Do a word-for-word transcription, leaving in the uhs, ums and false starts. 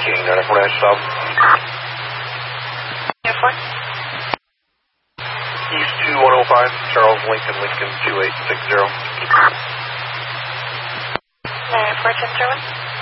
King, nine four nine South. nine four. East two one oh five, Charles Lincoln, Lincoln two eight six zero. nine four ten zero one.